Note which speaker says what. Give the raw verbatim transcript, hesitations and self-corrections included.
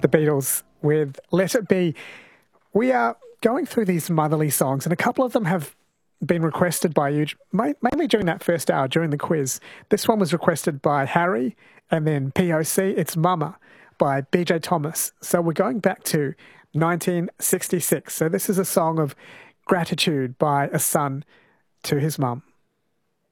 Speaker 1: the Beatles with Let It Be. We are going through these motherly songs, and a couple of them have been requested by you, mainly during that first hour, during the quiz. This one was requested by Harry, and then P O C, it's Mama by B J Thomas. So we're going back to nineteen sixty-six. So this is a song of gratitude by a son to his mum.